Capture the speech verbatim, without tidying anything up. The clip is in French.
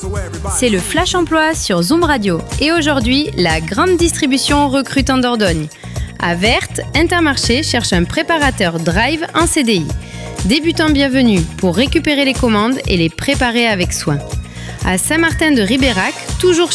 C'est le Flash Emploi sur Zoom Radio. Et aujourd'hui, la grande distribution recrute en Dordogne. À Vertes, Intermarché cherche un préparateur drive en C D I. Débutants bienvenus pour récupérer les commandes et les préparer avec soin. À Saint-Martin de Ribérac, toujours